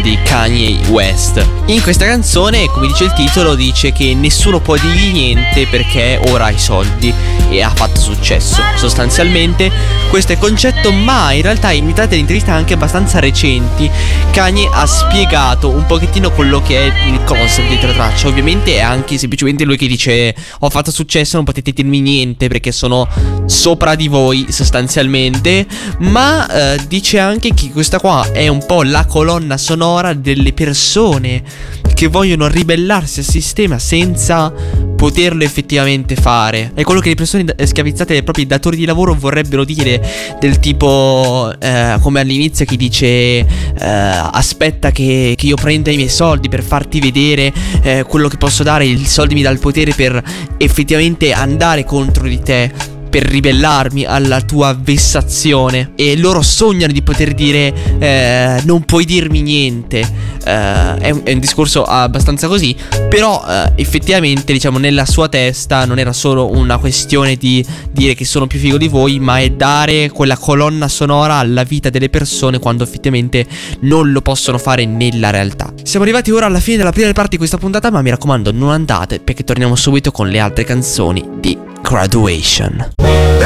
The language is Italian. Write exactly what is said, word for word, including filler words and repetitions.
di Kanye West. In questa canzone, come dice il titolo, dice che nessuno può dirgli niente perché ora ha i soldi e ha fatto successo. Sostanzialmente questo è il concetto, ma in realtà in date interviste anche abbastanza recenti Kanye ha spiegato un pochettino quello che è il concept di traccia. Ovviamente è anche semplicemente lui che dice: ho fatto successo, non potete dirmi niente perché sono sopra di voi, sostanzialmente. Ma eh, dice anche che questa qua è un po' la colonna sonora delle persone che vogliono ribellarsi al sistema senza poterlo effettivamente fare. È quello che le persone schiavizzate dai propri datori di lavoro vorrebbero dire, del tipo eh, come all'inizio chi dice eh, aspetta che, che io prenda i miei soldi per farti vedere eh, quello che posso dare. Il soldi mi dà il potere per effettivamente andare contro di te, per ribellarmi alla tua vessazione. E loro sognano di poter dire eh, non puoi dirmi niente. eh, è, un, è un discorso abbastanza così. Però eh, effettivamente, diciamo, nella sua testa non era solo una questione di dire che sono più figo di voi, ma è dare quella colonna sonora alla vita delle persone quando effettivamente non lo possono fare nella realtà. Siamo arrivati ora alla fine della prima parte di questa puntata, ma mi raccomando non andate, perché torniamo subito con le altre canzoni di Graduation.